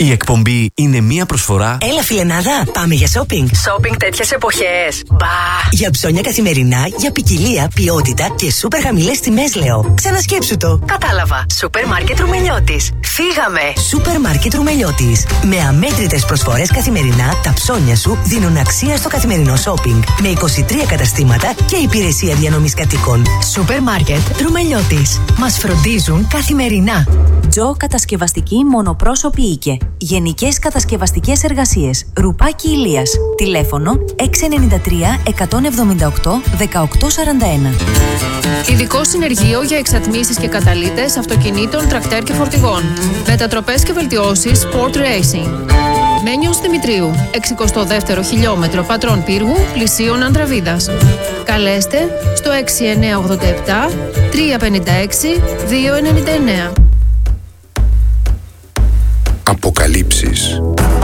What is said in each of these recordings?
Η εκπομπή είναι μία προσφορά. Έλα, φιλενάδα, πάμε για shopping. Shopping τέτοιες εποχές. Μπα! Για ψώνια καθημερινά, για ποικιλία, ποιότητα και σούπερ χαμηλές τιμές, λέω. Ξανασκέψου το. Κατάλαβα. Σούπερ μάρκετ Ρουμελιώτης. Φύγαμε. Σούπερ μάρκετ Ρουμελιώτης. Με αμέτρητες προσφορές καθημερινά, τα ψώνια σου δίνουν αξία στο καθημερινό shopping. Με 23 καταστήματα και υπηρεσία διανομής κατοίκων. Σούπερ μάρκετ Ρουμελιώτης. Μας φροντίζουν καθημερινά. Τζο Κατασκευαστική Μονοπρόσωπη Οίκε. Γενικές κατασκευαστικές εργασίες. Ρουπάκι Ηλίας. Τηλέφωνο 693 178 1841. Ειδικό συνεργείο για εξατμίσεις και καταλύτες αυτοκινήτων, τρακτέρ και φορτηγών. Μετατροπές και βελτιώσεις Sport Racing. Μένιος Δημητρίου, 62ο χιλιόμετρο Πατρών Πύργου, πλησίων Ανδραβίδας. Καλέστε στο 6987 356 299. Αποκαλύψεις.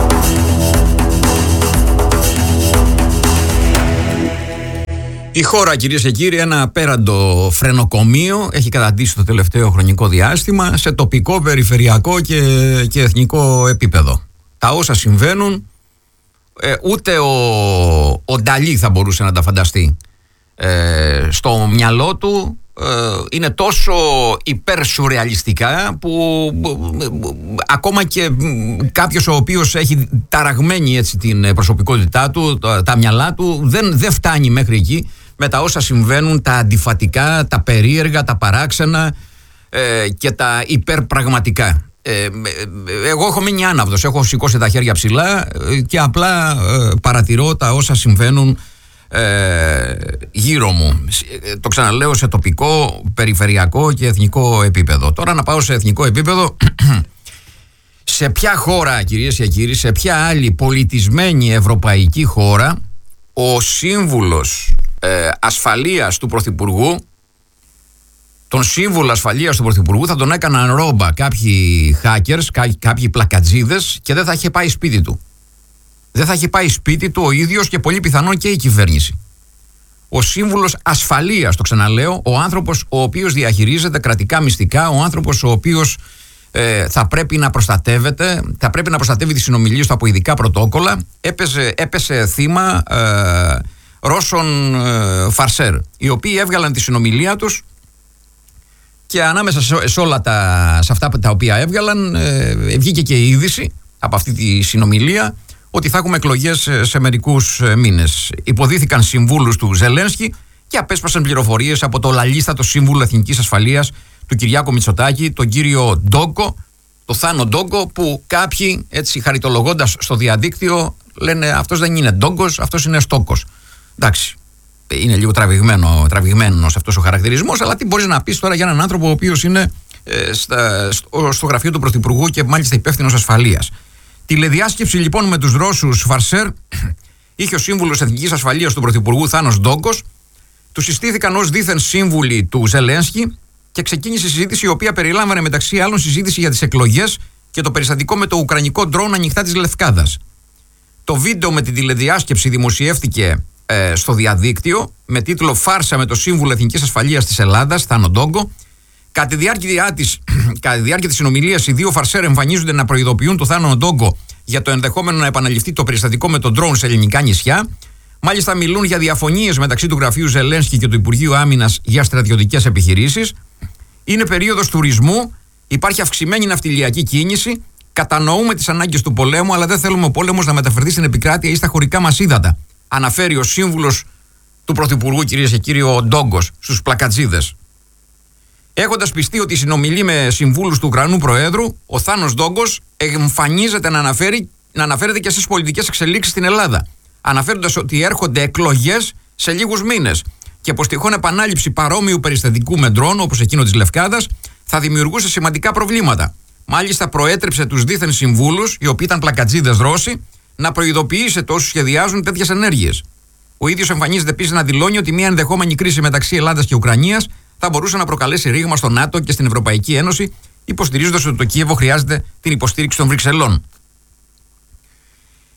Η χώρα, κυρίες και κύριοι, ένα απέραντο φρενοκομείο έχει καταντήσει το τελευταίο χρονικό διάστημα σε τοπικό, περιφερειακό και εθνικό επίπεδο. Τα όσα συμβαίνουν, ούτε ο Νταλί θα μπορούσε να τα φανταστεί. Στο μυαλό του είναι τόσο υπερσουρεαλιστικά που ακόμα και κάποιος ο οποίος έχει ταραγμένη έτσι την προσωπικότητά του, τα μυαλά του δεν φτάνει μέχρι εκεί με τα όσα συμβαίνουν, τα αντιφατικά, τα περίεργα, τα παράξενα και τα υπερπραγματικά. Εγώ έχω μείνει άναυδος, έχω σηκώσει τα χέρια ψηλά και απλά παρατηρώ τα όσα συμβαίνουν γύρω μου. Το ξαναλέω, σε τοπικό, περιφερειακό και εθνικό επίπεδο. Τώρα να πάω σε εθνικό επίπεδο. Σε ποια χώρα, κυρίες και κύριοι, σε ποια άλλη πολιτισμένη ευρωπαϊκή χώρα ο σύμβουλος ασφαλείας του Πρωθυπουργού, τον σύμβουλο ασφαλείας του Πρωθυπουργού θα τον έκαναν ρόμπα κάποιοι hackers, κάποιοι πλακατζίδες και δεν θα είχε πάει σπίτι του. Δεν θα είχε πάει σπίτι του ο ίδιος και πολύ πιθανόν και η κυβέρνηση. Ο σύμβουλος ασφαλείας, το ξαναλέω, ο άνθρωπος ο οποίος διαχειρίζεται κρατικά μυστικά, ο άνθρωπος ο οποίος θα πρέπει να προστατεύεται, θα πρέπει να προστατεύει τις συνομιλίες του από ειδικά πρωτόκολλα, έπεσε θύμα Ρώσων φαρσέρ, οι οποίοι έβγαλαν τη συνομιλία τους και ανάμεσα σε όλα σε αυτά τα οποία έβγαλαν βγήκε και η είδηση από αυτή τη συνομιλία ότι θα έχουμε εκλογές σε μερικούς μήνες. Υποδίθηκαν συμβούλους του Ζελένσκι και απέσπασαν πληροφορίες από το λαλίστατο σύμβουλο Εθνικής Ασφαλείας του Κυριάκου Μητσοτάκη, τον κύριο Ντόγκο, το Θάνο Ντόγκο, που κάποιοι έτσι χαριτολογώντας στο διαδίκτυο λένε αυτός δεν είναι Ντόγκος, αυτός είναι Στόκος. Εντάξει, είναι λίγο τραβηγμένος αυτός ο χαρακτηρισμός, αλλά τι μπορείς να πεις τώρα για έναν άνθρωπο ο οποίος είναι στο γραφείο του Πρωθυπουργού και μάλιστα υπεύθυνος ασφαλείας. Τηλεδιάσκεψη λοιπόν με τους Ρώσους φαρσέρ είχε ο σύμβουλος Εθνικής Ασφαλείας του Πρωθυπουργού Θάνος Ντόγκος. Του συστήθηκαν ως δίθεν σύμβουλοι του Ζελένσκι και ξεκίνησε συζήτηση η οποία περιλάμβανε μεταξύ άλλων συζήτηση για τις εκλογές και το περιστατικό με το ουκρανικό ντρόουν ανοιχτά της Λευκάδας. Το βίντεο με την τηλεδιάσκεψη δημοσιεύτηκε στο διαδίκτυο με τίτλο «Φάρσα με το Σύμβουλο Εθνικής Ασφαλείας της Ελλάδας, Θάνο Ντόγκο». Κατά τη διάρκεια της συνομιλίας, οι δύο φαρσέρ εμφανίζονται να προειδοποιούν τον Θάνο Ντόγκο για το ενδεχόμενο να επαναληφθεί το περιστατικό με τον ντρόουν σε ελληνικά νησιά. Μάλιστα, μιλούν για διαφωνίες μεταξύ του γραφείου Ζελένσκι και του Υπουργείου Άμυνας για στρατιωτικές επιχειρήσεις. Είναι περίοδος τουρισμού, υπάρχει αυξημένη ναυτιλιακή κίνηση. Κατανοούμε τις ανάγκες του πολέμου, αλλά δεν θέλουμε ο πόλεμος να μεταφερθεί στην επικράτεια ή στα χωρικά μας ύδατα. Αναφέρει ο σύμβουλος του Πρωθυπουργού, κυρίες και κύριοι, ο Ντόγκος, στους πλακατζίδες. Έχοντας πιστεί ότι συνομιλεί με συμβούλους του Ουκρανού Προέδρου, ο Θάνος Ντόγκος εμφανίζεται να αναφέρεται και στις πολιτικές εξελίξεις στην Ελλάδα, αναφέροντας ότι έρχονται εκλογές σε λίγους μήνες και πως τυχόν επανάληψη παρόμοιου περιστατικού με ντρόν, όπως εκείνο της Λευκάδας, θα δημιουργούσε σημαντικά προβλήματα. Μάλιστα, προέτρεψε τους δίθεν συμβούλους, οι οποίοι ήταν πλακατζίδες Ρώσοι, να προειδοποιήσει όσους σχεδιάζουν τέτοιες ενέργειες. Ο ίδιος εμφανίζεται επίσης να δηλώνει ότι μια ενδεχόμενη κρίση μεταξύ Ελλάδας και Ουκρανίας θα μπορούσε να προκαλέσει ρήγμα στο ΝΑΤΟ και στην Ευρωπαϊκή Ένωση, υποστηρίζοντας ότι το Κίεβο χρειάζεται την υποστήριξη των Βρυξελών.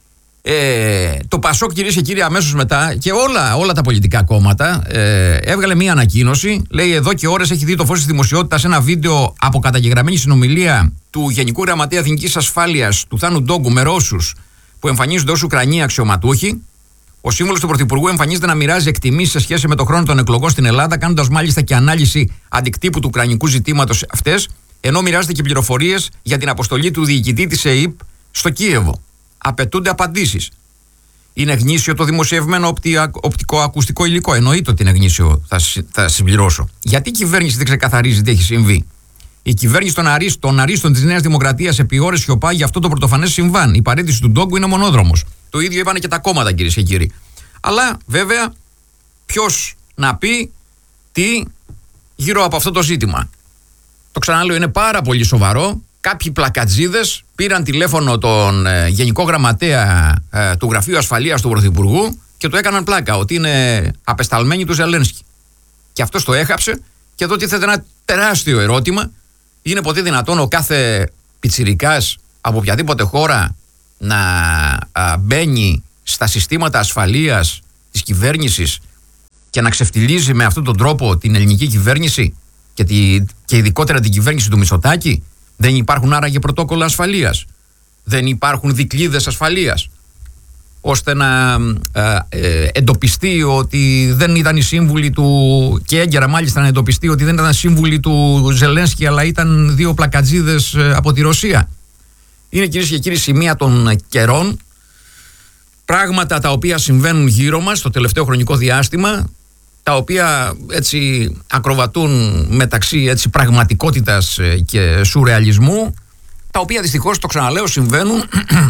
Το Πασόκ, κυρίες και κύριοι, αμέσως μετά και όλα τα πολιτικά κόμματα έβγαλε μία ανακοίνωση. Λέει εδώ και ώρες έχει δει το φως της δημοσιότητας ένα βίντεο από καταγεγραμμένη συνομιλία του Γενικού Γραμματέα Εθνικής Ασφάλειας του Θάνου Ντόγκου με Ρώσους που εμφανίζονται ως Ουκρανοί αξιωματούχοι. Ο σύμβουλος του Πρωθυπουργού εμφανίζεται να μοιράζει εκτιμήσεις σε σχέση με το χρόνο των εκλογών στην Ελλάδα, κάνοντας μάλιστα και ανάλυση αντικτύπου του ουκρανικού ζητήματος αυτές, ενώ μοιράζεται και πληροφορίες για την αποστολή του διοικητή της ΕΕΠ στο Κίεβο. Απαιτούνται απαντήσεις. Είναι γνήσιο το δημοσιευμένο οπτικοακουστικό υλικό? Εννοείται ότι είναι γνήσιο, θα συμπληρώσω. Γιατί η κυβέρνηση δεν ξεκαθαρίζει τι έχει συμβεί? Η κυβέρνηση των αρίστων της Νέας Δημοκρατίας επί ώρες σιωπά για αυτό το πρωτοφανές συμβάν. Η παρέτηση του Ντόγκου είναι μονόδρομος. Το ίδιο είπαν και τα κόμματα, κυρίες και κύριοι. Αλλά βέβαια, ποιος να πει τι γύρω από αυτό το ζήτημα? Το ξαναλέω, είναι πάρα πολύ σοβαρό. Κάποιοι πλακατζίδες πήραν τηλέφωνο τον Γενικό Γραμματέα του Γραφείου Ασφαλείας του Πρωθυπουργού και του έκαναν πλάκα ότι είναι απεσταλμένοι του Ζελένσκι. Και αυτός το έχαψε. Και εδώ τίθεται ένα τεράστιο ερώτημα. Είναι ποτέ δυνατόν ο κάθε πιτσιρικάς από οποιαδήποτε χώρα να μπαίνει στα συστήματα ασφαλείας της κυβέρνησης και να ξεφτιλίζει με αυτόν τον τρόπο την ελληνική κυβέρνηση και ειδικότερα την κυβέρνηση του Μητσοτάκη? Δεν υπάρχουν άραγε πρωτόκολλα ασφαλείας? Δεν υπάρχουν δικλείδες ασφαλείας ώστε να εντοπιστεί ότι δεν ήταν οι σύμβουλοι του, και έγκαιρα μάλιστα να εντοπιστεί ότι δεν ήταν σύμβουλοι του Ζελένσκι αλλά ήταν δύο πλακατζίδες από τη Ρωσία? Είναι, κυρίες και κύριοι, σημεία των καιρών, πράγματα τα οποία συμβαίνουν γύρω μας το τελευταίο χρονικό διάστημα, τα οποία έτσι ακροβατούν μεταξύ έτσι πραγματικότητας και σουρεαλισμού, τα οποία δυστυχώς, το ξαναλέω, συμβαίνουν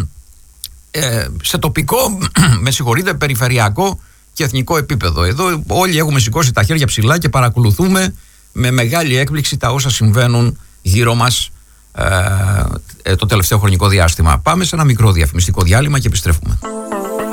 σε τοπικό, με συγχωρείτε, περιφερειακό και εθνικό επίπεδο. Εδώ όλοι έχουμε σηκώσει τα χέρια ψηλά και παρακολουθούμε με μεγάλη έκπληξη τα όσα συμβαίνουν γύρω μας το τελευταίο χρονικό διάστημα. Πάμε σε ένα μικρό διαφημιστικό διάλειμμα και επιστρέφουμε.